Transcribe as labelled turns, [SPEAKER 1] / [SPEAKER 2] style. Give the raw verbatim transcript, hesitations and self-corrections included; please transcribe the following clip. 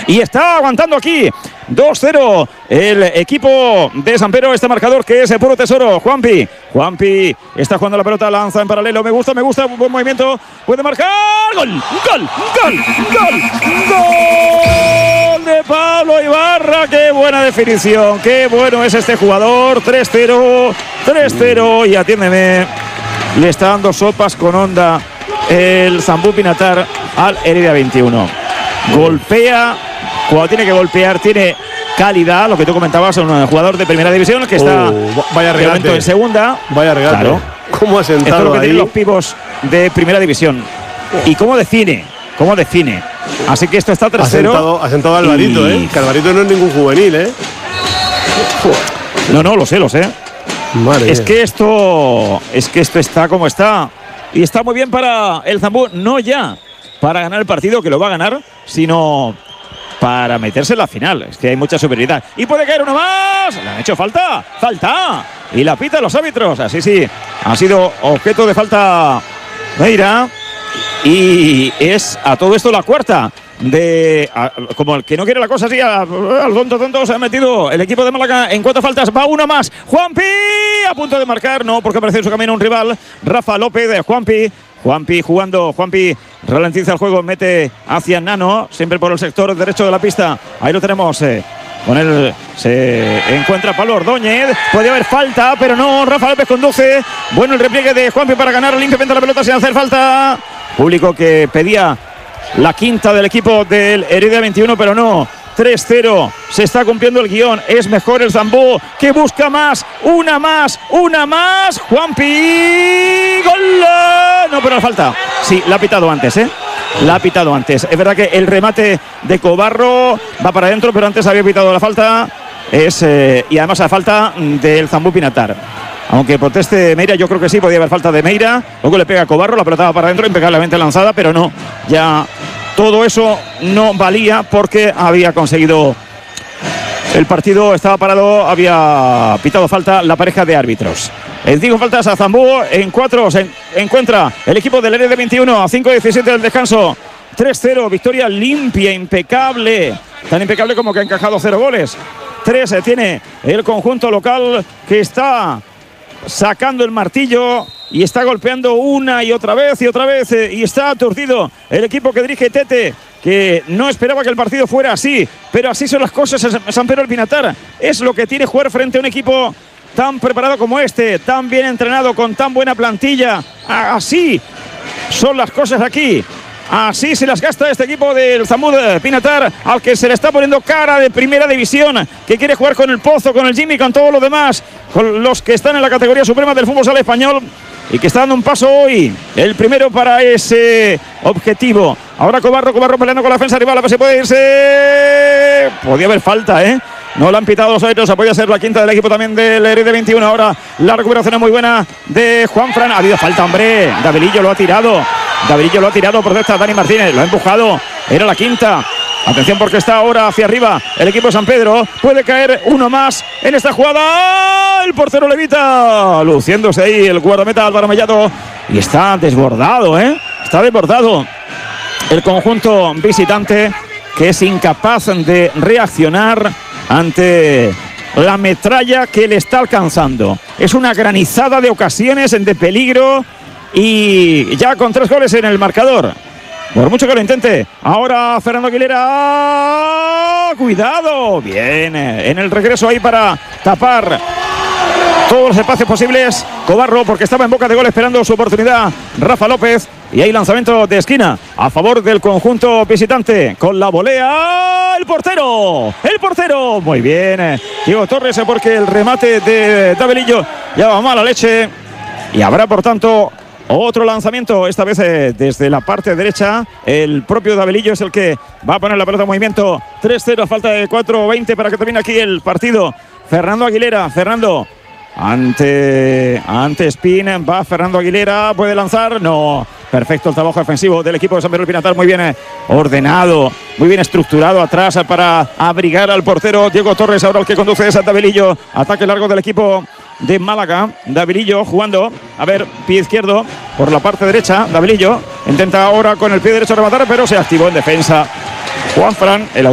[SPEAKER 1] Y está aguantando aquí dos cero el equipo de San Pedro, este marcador que es el puro tesoro. Juanpi, Juanpi está jugando la pelota, lanza en paralelo, me gusta, me gusta, buen movimiento, puede marcar, gol, gol, gol, gol, gol de Pablo Ibarra, qué buena definición, qué bueno es este jugador. Tres cero, tres cero y atiéndeme, le está dando sopas con onda el Zambú Pinatar al Heredia veintiuno. Golpea cuando tiene que golpear, tiene calidad, lo que tú comentabas, un jugador de primera división que está
[SPEAKER 2] oh, vaya regate
[SPEAKER 1] en segunda.
[SPEAKER 2] Vaya regate.
[SPEAKER 1] Claro.
[SPEAKER 2] ¿Cómo ha sentado?
[SPEAKER 1] Esto es lo que
[SPEAKER 2] ahí
[SPEAKER 1] tienen los pibos de primera división. Y cómo define, cómo define. Así que esto está tres cero.
[SPEAKER 2] Ha sentado, ha sentado a Alvarito, y... ¿eh? Que Alvarito no es ningún juvenil, ¿eh?
[SPEAKER 1] No, no, lo sé, lo sé.
[SPEAKER 2] Madre
[SPEAKER 1] es
[SPEAKER 2] mía.
[SPEAKER 1] que esto, es que esto está como está. Y está muy bien para el Zambú, no ya para ganar el partido, que lo va a ganar, sino para meterse en la final. Es que hay mucha superioridad. Y puede caer uno más. Le han hecho falta. Falta. Y la pita los árbitros. Así sí. Ha sido objeto de falta Meira. Y es a todo esto la cuarta. De a, como el que no quiere la cosa así, al tonto tonto se ha metido el equipo de Málaga en cuatro faltas. Va uno más. Juanpi a punto de marcar. No, porque aparece en su camino un rival. Rafa López de Juanpi. Juanpi jugando, Juanpi ralentiza el juego, mete hacia Nano, siempre por el sector derecho de la pista. Ahí lo tenemos. Eh, con él se encuentra Pablo Ordóñez. Puede haber falta, pero no. Rafa López conduce. Bueno el repliegue de Juanpi para ganar limpiamente la pelota sin hacer falta. Público que pedía la quinta del equipo del Heredia veintiuno, pero no. tres cero, se está cumpliendo el guión. Es mejor el Zambú, que busca más. Una más, una más. Juanpi, gol. No, pero la falta. Sí, la ha pitado antes, ¿eh? La ha pitado antes. Es verdad que el remate de Cobarro va para adentro, pero antes había pitado la falta. Es, eh, y además la falta del Zambú Pinatar. Aunque proteste Meira, yo creo que sí, podía haber falta de Meira. Luego le pega a Cobarro, la pelota va para adentro, impecablemente lanzada, pero no. Ya todo eso no valía porque había conseguido. El partido estaba parado, había pitado falta la pareja de árbitros. En cinco faltas a Zambú, en cuatro se encuentra el equipo del Heredia veintiuno, a cinco diecisiete del descanso. tres cero, victoria limpia, impecable. Tan impecable como que ha encajado cero goles. tres tiene el conjunto local que está sacando el martillo y está golpeando una y otra vez y otra vez. Y está aturdido el equipo que dirige Tete, que no esperaba que el partido fuera así, pero así son las cosas en San Pedro del Pinatar. Es lo que tiene jugar frente a un equipo tan preparado como este, tan bien entrenado, con tan buena plantilla. Así son las cosas aquí. Así se las gasta este equipo del Zambú Pinatar, al que se le está poniendo cara de primera división, que quiere jugar con el Pozo, con el Jimmy, con todos los demás, con los que están en la categoría suprema del fútbol sala español, y que está dando un paso hoy, el primero para ese objetivo. Ahora Cobarro, Cobarro peleando con la defensa rival, a ver si puede irse. Podía haber falta, ¿eh? No la han pitado los árbitros, podía ser la quinta del equipo también del Heredia veintiuno. Ahora la recuperación es muy buena de Juanfran. Ha habido falta, hombre. Gabrielillo lo ha tirado. Gabrielillo lo ha tirado, protesta Dani Martínez, lo ha empujado. Era la quinta. Atención porque está ahora hacia arriba el equipo de San Pedro. Puede caer uno más en esta jugada. El portero levita, luciéndose ahí el guardameta Álvaro Mellado. Y está desbordado, ¿eh? Está desbordado el conjunto visitante, que es incapaz de reaccionar ante la metralla que le está alcanzando. Es una granizada de ocasiones, de peligro, y ya con tres goles en el marcador. Por mucho que lo intente. Ahora Fernando Aguilera. Cuidado. Bien. En el regreso ahí para tapar todos los espacios posibles. Cobarro, porque estaba en boca de gol esperando su oportunidad. Rafa López. Y hay lanzamiento de esquina a favor del conjunto visitante. Con la volea. El portero. El portero. Muy bien. Diego Torres, porque el remate de Dabelillo ya va mala leche. Y habrá, por tanto, otro lanzamiento, esta vez eh, desde la parte derecha. El propio Dabelillo es el que va a poner la pelota en movimiento. tres cero a falta de cuatro veinte para que termine aquí el partido. Fernando Aguilera, Fernando ante, ante Spin, va Fernando Aguilera, puede lanzar, no. Perfecto el trabajo defensivo del equipo de San Pedro del Pinatar, muy bien eh, ordenado, muy bien estructurado atrás para abrigar al portero Diego Torres. Ahora el que conduce es a Dabelillo. Ataque largo del equipo de Málaga. Dabelillo jugando, a ver, pie izquierdo por la parte derecha. Dabelillo intenta ahora con el pie derecho rematar, pero se activó en defensa Juanfran, el